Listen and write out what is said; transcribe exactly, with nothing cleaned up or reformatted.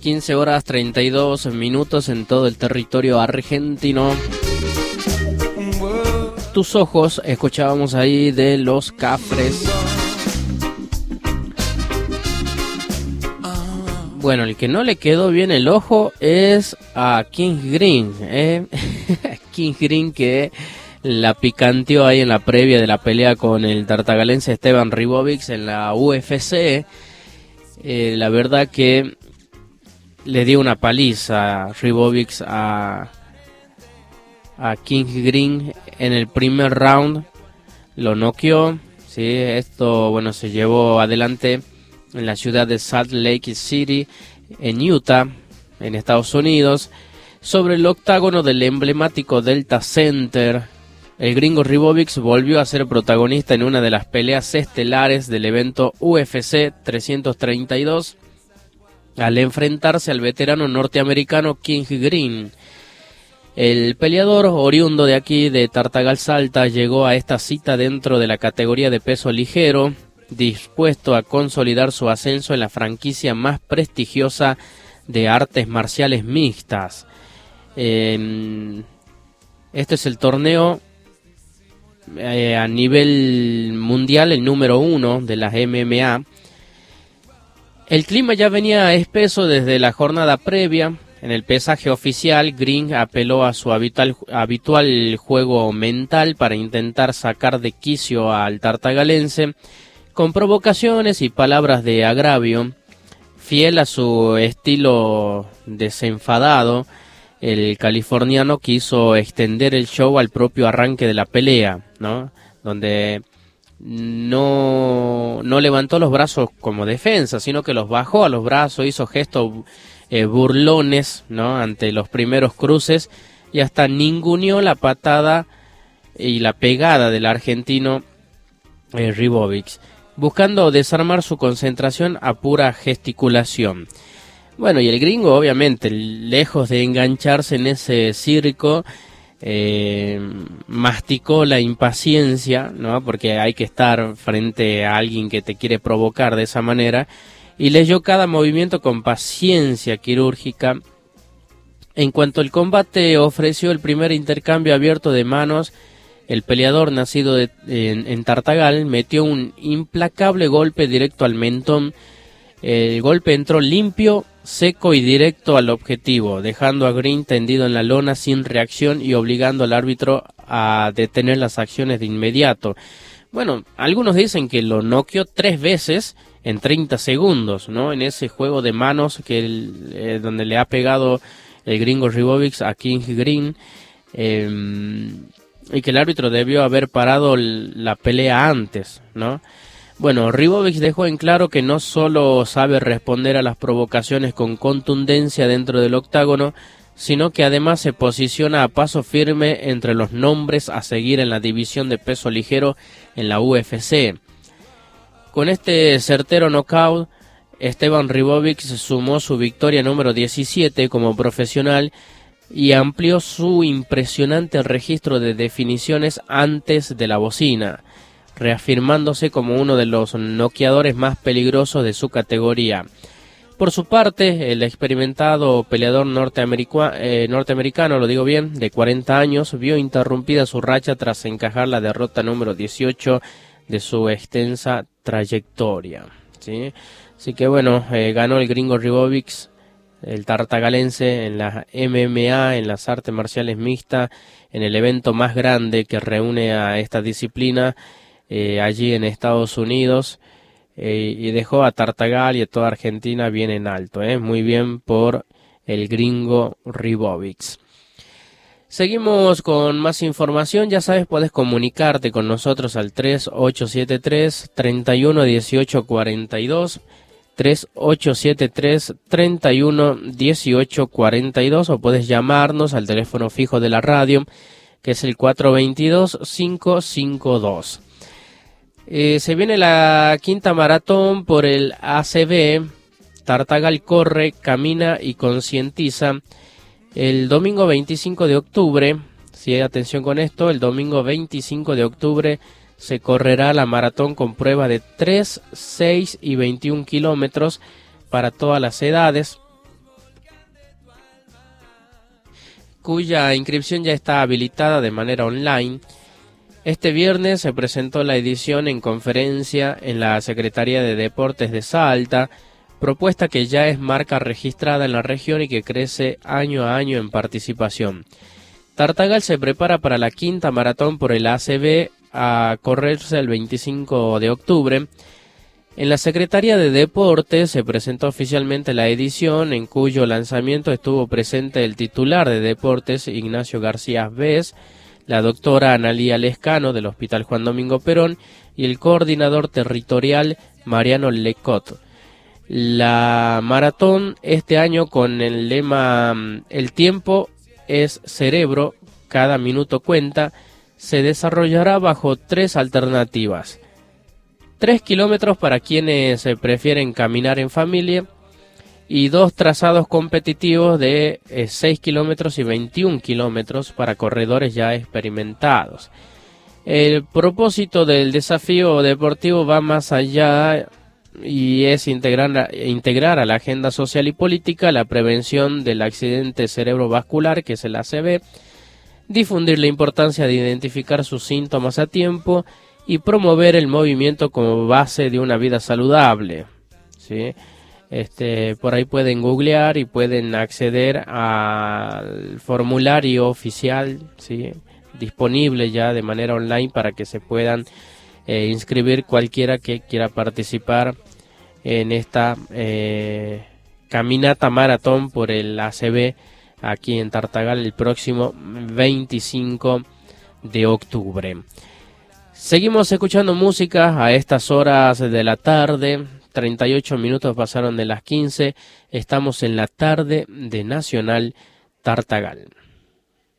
quince horas treinta y dos minutos en todo el territorio argentino. Tus ojos, escuchábamos ahí de Los Cafres. Bueno, el que no le quedó bien el ojo es a King Green, ¿eh? King Green, que la picanteó ahí en la previa de la pelea con el tartagalense Esteban Ribovics en la U F C. Eh, la verdad que le dio una paliza a Ribovics a, a King Green en el primer round. Lo noqueó, ¿sí? Esto, bueno, se llevó adelante en la ciudad de Salt Lake City, en Utah, en Estados Unidos, sobre el octágono del emblemático Delta Center. El gringo Ribovics volvió a ser protagonista en una de las peleas estelares del evento U F C trescientos treinta y dos, al enfrentarse al veterano norteamericano King Green. El peleador oriundo de aquí, de Tartagal Salta, llegó a esta cita dentro de la categoría de peso ligero, dispuesto a consolidar su ascenso en la franquicia más prestigiosa de artes marciales mixtas. Eh, este es el torneo eh, a nivel mundial, el número uno de las M M A. El clima ya venía espeso desde la jornada previa. En el pesaje oficial, Green apeló a su habitual, habitual juego mental para intentar sacar de quicio al tartagalense, con provocaciones y palabras de agravio. Fiel a su estilo desenfadado, el californiano quiso extender el show al propio arranque de la pelea, ¿no? Donde no, no levantó los brazos como defensa, sino que los bajó a los brazos, hizo gestos eh, burlones, ¿no?, ante los primeros cruces, y hasta ninguneó la patada y la pegada del argentino eh, Ribovics, buscando desarmar su concentración a pura gesticulación. Bueno, y el gringo, obviamente, lejos de engancharse en ese circo, eh, masticó la impaciencia, ¿no?, porque hay que estar frente a alguien que te quiere provocar de esa manera, y leyó cada movimiento con paciencia quirúrgica. En cuanto el combate ofreció el primer intercambio abierto de manos, el peleador nacido de, en, en Tartagal metió un implacable golpe directo al mentón. El golpe entró limpio, seco y directo al objetivo, dejando a Green tendido en la lona sin reacción y obligando al árbitro a detener las acciones de inmediato. Bueno, algunos dicen que lo noqueó tres veces en treinta segundos, ¿no?, en ese juego de manos que el, eh, donde le ha pegado el gringo Ribovics a King Green. Eh, y que el árbitro debió haber parado la pelea antes, ¿no? Bueno, Ribovics dejó en claro que no solo sabe responder a las provocaciones con contundencia dentro del octágono, sino que además se posiciona a paso firme entre los nombres a seguir en la división de peso ligero en la U F C. Con este certero knockout, Esteban Ribovics sumó su victoria número diecisiete como profesional y amplió su impresionante registro de definiciones antes de la bocina, reafirmándose como uno de los noqueadores más peligrosos de su categoría. Por su parte, el experimentado peleador norteamerica, eh, norteamericano, lo digo bien, de cuarenta años, vio interrumpida su racha tras encajar la derrota número dieciocho de su extensa trayectoria, ¿sí? Así que bueno, eh, ganó el gringo Ribovics, el tartagalense, en la M M A, en las artes marciales mixtas, en el evento más grande que reúne a esta disciplina eh, allí en Estados Unidos, eh, y dejó a Tartagal y a toda Argentina bien en alto, eh, muy bien por el gringo Ribovics. Seguimos con más información. Ya sabes, puedes comunicarte con nosotros al tres ocho siete tres, tres uno uno ocho cuatro dos, tres ocho siete tres, tres uno uno ocho cuatro dos, o puedes llamarnos al teléfono fijo de la radio, que es el cuatro dos dos, cinco cinco dos. Eh, se viene la quinta maratón por el A C B. Tartagal corre, camina y concientiza. El domingo veinticinco de octubre, sí, atención con esto, el domingo veinticinco de octubre se correrá la maratón con prueba de tres, seis y veintiún kilómetros para todas las edades. cuya inscripción ya está habilitada de manera online. Este viernes se presentó la edición en conferencia en la Secretaría de Deportes de Salta, propuesta que ya es marca registrada en la región y que crece año a año en participación. Tartagal se prepara para la quinta maratón por el A C B a correrse el veinticinco de octubre. En la Secretaría de Deportes se presentó oficialmente la edición, en cuyo lanzamiento estuvo presente el titular de Deportes, Ignacio García Vez, la doctora Analía Lescano del Hospital Juan Domingo Perón y el coordinador territorial Mariano Lecot. La maratón este año con el lema "El tiempo es cerebro, cada minuto cuenta", se desarrollará bajo tres alternativas. Tres kilómetros para quienes eh, prefieren caminar en familia y dos trazados competitivos de eh, seis kilómetros y veintiún kilómetros para corredores ya experimentados. El propósito del desafío deportivo va más allá y es integrar, integrar a la agenda social y política la prevención del accidente cerebrovascular, que es el A C V, difundir la importancia de identificar sus síntomas a tiempo y promover el movimiento como base de una vida saludable, ¿sí? Este, por ahí pueden googlear y pueden acceder al formulario oficial, ¿sí?, disponible ya de manera online para que se puedan eh, inscribir cualquiera que quiera participar en esta eh, caminata maratón por el A C B aquí en Tartagal el próximo veinticinco de octubre. Seguimos escuchando música a estas horas de la tarde, treinta y ocho minutos pasaron de las quince, estamos en la tarde de Nacional Tartagal.